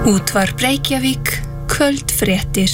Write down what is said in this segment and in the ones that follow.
Útvarp Reykjavík, kvöldfréttir.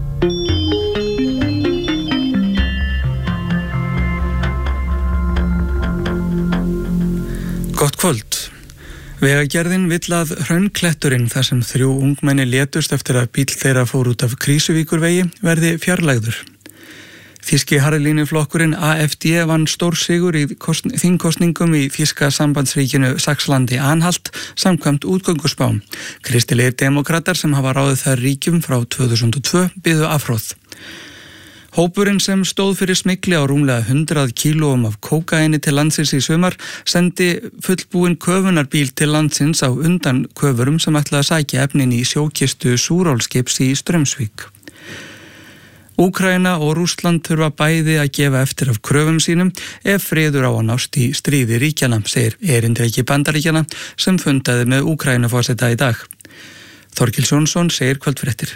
Gott kvöld. Vegagerðin vill að Hraunkletturinn, þar sem 3 ungmenni létust eftir að bíll þeirra fór út af Krýsuvíkurvegi, verði fjarlægður. Þýski harðlínuflokkurinn AfD vann stórsigur í þingkosningum í þýska sambandsríkinu Saxlandi-Anhalt samkvæmt útgönguspá. Kristilegir demokratar sem hafa ráðið þær ríkjum frá 2002 biðu afhróð. Hópurinn sem stóð fyrir smygli á rúmlega 100 kílóum af kókaini til landsins í sumar sendi fullbúinn köfunarbíl til landsins á undan köfurum sem ætlaði að sækja efnin í sjókistu Súrálskips í Straumsvík. Úkraína og Rússland þurfa bæði að gefa eftir af kröfum sínum ef friður á að nást í stríði ríkjana, segir erindreki Bandaríkjana sem fundaði með Úkraínuforseta í dag. Þorkils Jónsson segir kvöldfréttir.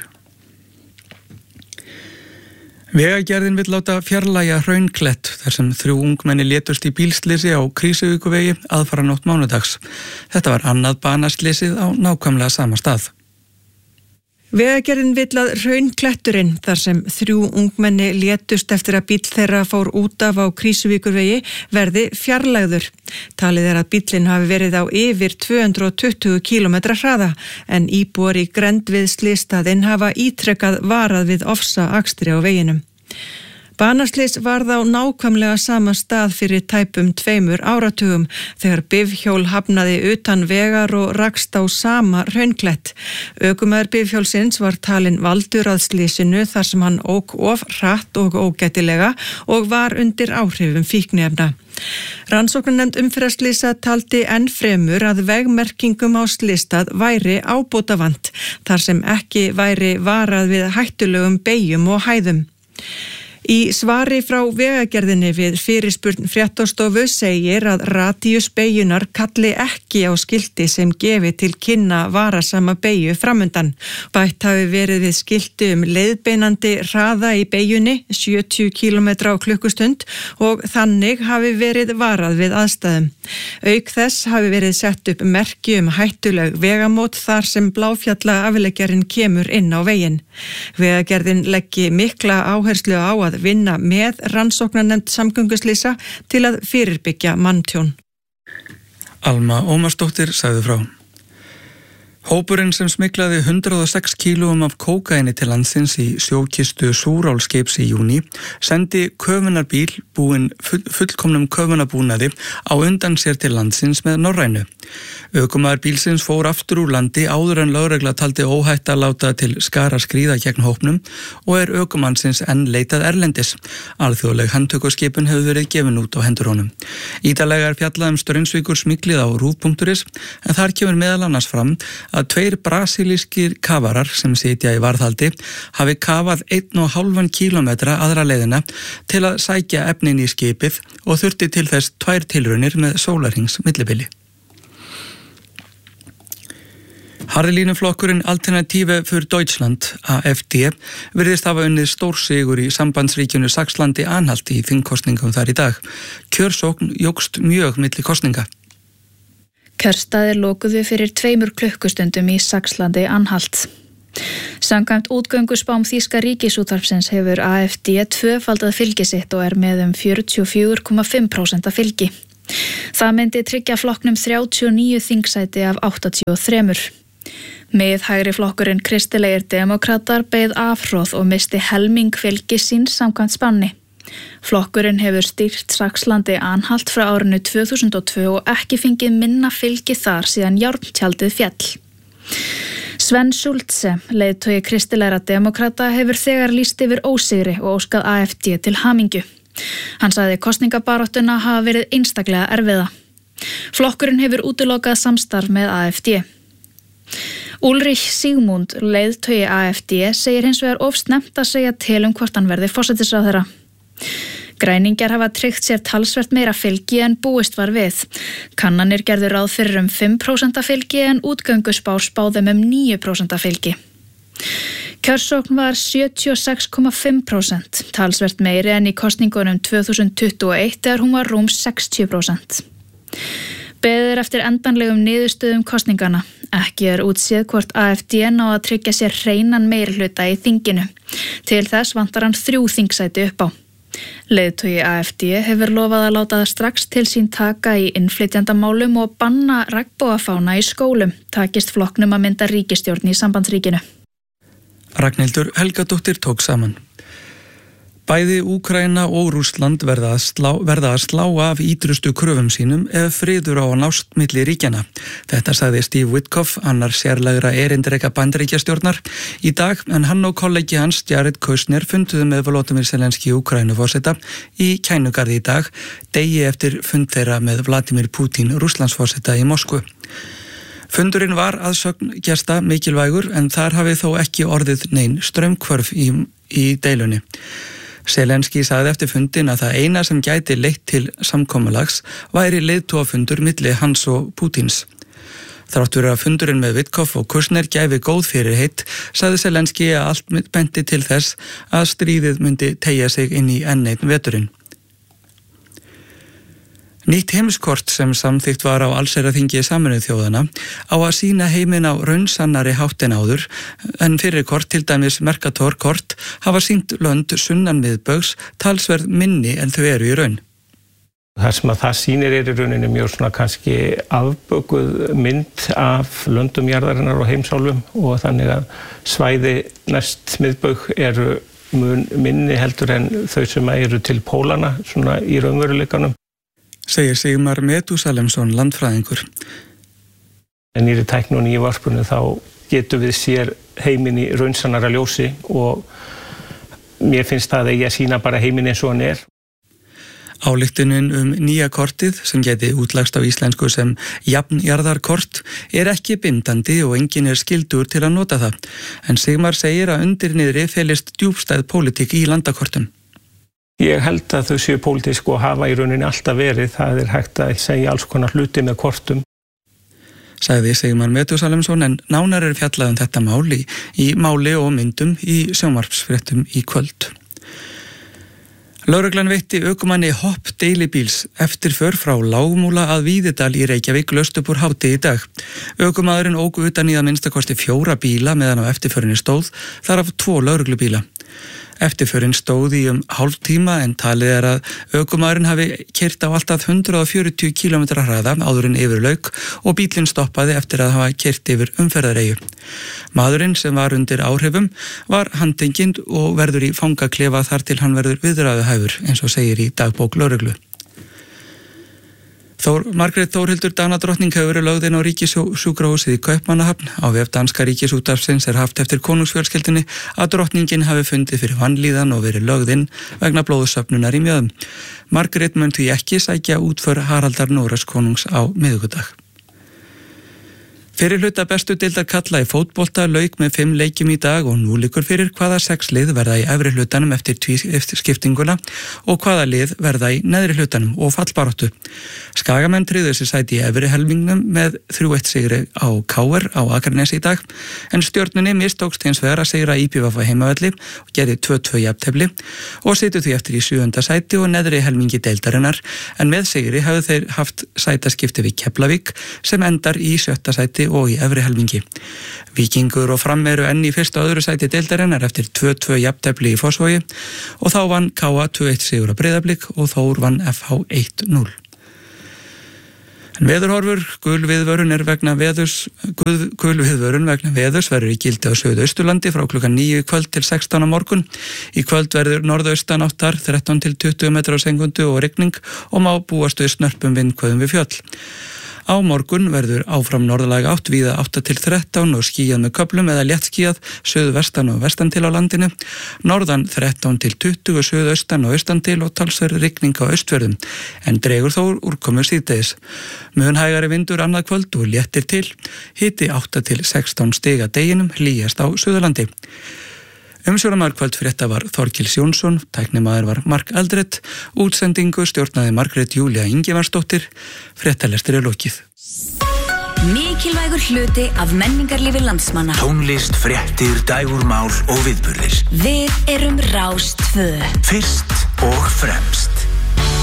Vegagerðin vill láta fjarlægja Hraunklett þar sem 3 ungmenni létust í bílslysi á Krýsuvíkurvegi aðfaranótt mánudags. Þetta var annað banaslysið á nákvæmlega sama stað. Vegagerðin vill að Hraunkletturinn, þar sem 3 ungmenni létust eftir að bíll þeirra fór út af á Krýsuvíkurvegi, verði fjarlægður. Talið er að bíllinn hafi verið á yfir 220 km hraða, en íbúar í grennd við slysstaðinn hafa ítrekkað varað við ofsaakstri á veginum. Banaslys varð á nákvæmlega sama stað fyrir tæpum 2 áratugum þegar bifhjól hafnaði utan vegar og rakst á sama Hraunklett. Ökumaður bifhjólsins var talinn valdur að slysinu þar sem hann ók of hratt og ógætilega og var undir áhrifum fíkniefna. Rannsóknarnefnd umferðarslysa taldi enn fremur að vegmerkingum á slysstað væri ábótavant þar sem ekki væri varað við hættulegum beygjum og hæðum. Í svari frá Vegagerðinni við fyrirspurn Fréttastofu segir að radíus beygjunar kalli ekki á skilti sem gefi til kynna varasama beygju framundan. Bætt hafi verið við skilti leiðbeinandi hraða í beygjunni 70 km á klukkustund og þannig hafi verið varað við aðstæðum. Auk þess hafi verið sett upp merki hættuleg vegamót þar sem Bláfjalla afleggjarinn kemur inn á veginn. Vegagerðin leggi mikla áherslu á að vinna með rannsóknarnefnd samgönguslysa til að fyrirbyggja manntjón. Alma Ómarsdóttir sagði frá. Hópurinn sem smyglaði 106 kílóum af kókaini til landsins í sjókistu Súrálskips í júní sendi köfunarbíl búinn fullkomnum köfunarbúnaði á undan sér til landsins með Norrænu. Ökumaður bílsins fór aftur úr landi áður en lögregla taldi óhætt að láta til skara skríða gegn hópnum og er ökumannsins enn leitað erlendis. Alþjóðleg handtökuskipun hefur verið gefin út á hendur honum. Ítarlega er fjallað Straumsvíkur smiglið á rúv.is en þar kemur meðal annars fram að 2 brasilískir kafarar sem sitja í varðhaldi hafi kafað 1,5 kílómetra aðra leiðina til að sækja efnin í skipið og þurfti til þess 2 tilraunir með sólarhrings millibili. Harðlínuflokkurinn Alternative für Deutschland, AfD, virðist hafa unnið stórsigur í sambandsríkinu Saxlandi-Anhalt í þingkosningum þar í dag. Kjörsókn jókst mjög milli kosninga. Kjörstaðir lokuðu fyrir 2 klukkustundum í Saxlandi-Anhalt. Samkvæmt útgönguspám þýska ríkisútvarpsins hefur AfD tvöfaldað fylgi sitt og er með 44,5% fylgi. Það myndi tryggja flokknum 39 þingsæti af 83. Miðhægri flokkurinn Kristilegir demokratar beið afhróð og misti helming fylgi síns samkvæmt spánni. Flokkurinn hefur stýrt Saxlandi-Anhalt frá árinu 2002 og ekki fengið minna fylgi þar síðan járntjaldið féll. Sven Schulze, leiðtogi Kristilegra demokrata, hefur þegar lýst yfir ósigri og óskað AfD til hamingju. Hann sagði kosningabaráttuna hafa verið einstaklega erfiða. Flokkurinn hefur útilokað samstarf með AfD. Ulrich Sigmund, leiðtogi AfD, segir hins vegar of snemmt að segja til hvort hann verði forsætisráðherra. Græningjar hafa tryggt sér talsvert meira fylgi en búist var við. Kannanir gerðu ráð fyrir 5% fylgi en útgönguspár spáðum 9% fylgi. Kjörsókn var 76,5%, talsvert meiri en í kosningunum 2021 þegar hún var rúm 60%. Beðið er eftir endanlegum niðurstöðum kosningana. Ekki útséð hvort AFD ná að tryggja sér hreinan meirihluta í þinginu. Til þess vantar hann 3 þingsæti upp á. Leiðtogi AFD hefur lofað að láta það strax til sín taka í innflytjandamálum og banna regnbogafána í skólum, takist flokknum að mynda ríkisstjórn í sambandsríkinu. Ragnhildur Helgadóttir tók saman. Bæði Úkraína og Rússland verða að slá af ítrustu kröfum sínum ef friður á að nást milli ríkjana. Þetta sagði Steve Witkoff, annar sérlegra erindreka Bandaríkjastjórnar, í dag, en hann og kollegi hans, Jared Kushner, funduðu með Volodymyr Zelenský Úkraínuforseta í Kænugarði í dag, degi eftir fund þeirra með Vladimir Putin, Rússlandsforseta í Moskvu. Fundurinn var að sögn gesta mikilvægur, en þar hafi þó ekki orðið nein straumhvörf í deilunni. Zelenský sagði eftir fundin að það eina sem gæti leitt til samkomulags væri leiðtogafundur milli hans og Pútins. Þrátt fyrir að fundurinn með Witkoff og Kushner gæfi góð fyrirheit, sagði Zelenský að allt benti til þess að stríðið myndi teygja sig inn í enn einn veturinn. Nýtt heimskort sem samþykkt var á allsherjarþingi Sameinuðu þjóðanna á að sýna heiminn á raunsannari hátt en áður, en fyrir kort, til dæmis Mercator-kort, hafa sýnt lönd sunnan miðbaugs talsverð minni en þau eru í raun. Það sem að það sýnir í rauninni mjög svona kannski afbökuð mynd af löndum jarðarinnar og heimsálfum, og þannig að svæði næst miðbaug eru mun minni heldur en þau sem eru til pólana svona í raunveruleikanum. Segir Sigmar Metúsalemsson, landfræðingur. En nýri tækni og nýju varpunni þá getum við sér heiminn í raunsannara ljósi, og mér finnst það að ég sýna bara heiminn eins og hann er. Ályktunin nýja kortið, sem geti útlagst á íslensku sem jafnjarðarkort, er ekki bindandi og enginn er skyldur til að nota það. En Sigmar segir að undir niðri felist djúpstæð pólitík í landakortum. Ég held að þau séu pólitísk og hafa í rauninni alltaf verið. Það er hægt að segja alls konar hluti með kortum. Sagði Sigmar Metúsalemsson, en nánar er fjallað þetta mál í máli og myndum í sjónvarpsfréttum í kvöld. Lögreglan veitti ökumanni hopp deilibíls eftirför frá Lágmúla að Víðidal í Reykjavík laust upp úr hádegi í dag. Ökumaðurinn ók utan í að minnstakosti 4 bíla meðan á eftirförinni stóð, þar af 2 lögreglubíla. Eftirförin stóð í hálftíma, en talið er að ökumaðurinn hafi keyrt á alltaf 140 km hraða áður en yfir lauk og bílinn stoppaði eftir að hafa keyrt yfir umferðareyju. Maðurinn, sem var undir áhrifum, var handtekinn og verður í fangaklefa þar til hann verður viðræðuhæfur, eins og segir í dagbók lögreglu. Margrét Þórhildur Danadrottning hefur verið lögð inn á ríkissjúkrahúsið í Kaupmannahöfn. Á vef danska ríkisútvarpsins er haft eftir konungsfjölskyldunni að drottningin hafi fundið fyrir vanlíðan og verið lögð inn vegna blóðsöfnunar í mjöðum. Margrét mun því ekki sækja útför Haraldar Noregs konungs á miðvikudag. Fyrir hluta bestu deildar karla í fótbolta lauk með 5 leikjum í dag og nú liggur fyrir hvaða 6 lið verða í efri hlutanum eftir skiptinguna og hvaða lið verða í neðri hlutanum og fallbaráttu. Skagamenn tryggðu sér sæti í efri helmingnum með 3-1 sigri á KR á Akranesi í dag, en Stjörnunni mistókst hins vegar að sigra IPVF á heimavelli og gerði 2-2 jafntefli og situr því eftir í 7. sæti og neðri helmingi deildarinnar, en með sigri hafðu þeir haft sætaskipti við Keflavík sem endar í 7. sæti og í efri helmingi. Víkingur og Fram eru enn í 1. og 2. sæti deildarinnar eftir 2-2 jafntefli í Fossvogi og þá vann KA 2-1 sigur á Breiðablik og Þór vann FH 1-0. Veðurhorfur, gul viðvörun vegna veðurs verður í gildi á Suðausturlandi frá klukkan 9 í kvöld til 16 á morgun. Í kvöld verður norðaustan áttar 13 til 20 metrar á sekúndu og rigning og má búast við snörpum vindhviðum við fjöll. Á morgun verður áfram norðlæg átt víða 8 til 13 og skýjað með köflum eða léttskýjað suðvestan og vestan til á landinu. Norðan 13 til 20 suðaustan og austan til og talsverð rigning á austfjörðum, en dregur þó úrkomu síðdegis. Mun hægari vindur annað kvöld og léttir til, hiti 8 til 16 stig að deginum, hlýjast á Suðurlandi. Umsjónamaður kvöldfrétta var Þorkils Jónsson, tæknimaður var Mark Eldred, útsendingu stjórnaði Margrét Júlía Ingimarsdóttir, fréttalestir er lokið. Mikilvægur hluti af menningarlífi landsmanna. Tónlist, fréttir, dægurmál og viðburðir. Við erum Rás 2. Fyrst og fremst.